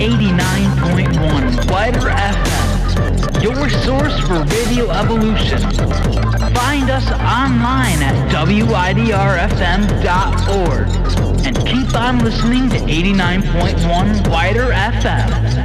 89.1 Wider FM, your source for radio evolution. Find us online at widrfm.org and keep on listening to 89.1 Wider FM.